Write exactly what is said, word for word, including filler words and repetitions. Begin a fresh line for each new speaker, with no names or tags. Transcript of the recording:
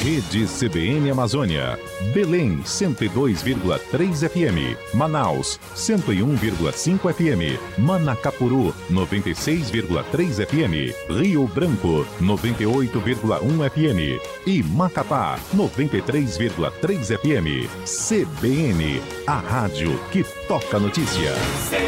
Rede C B N Amazônia. Belém, cento e dois vírgula três F M. Manaus, cento e um vírgula cinco F M. Manacapuru, noventa e seis vírgula três F M. Rio Branco, noventa e oito vírgula um F M. E Macapá, noventa e três vírgula três F M. C B N, a rádio que toca notícia.